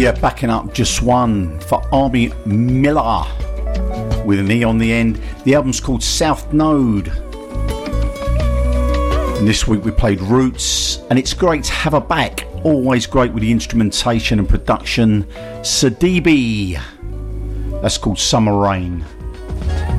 Backing up just one for Army Miller with an E on the end. The album's called South Node. And this week we played Roots, and it's great to have her back. Always great with the instrumentation and production. Sidibe. That's called Summer Rain.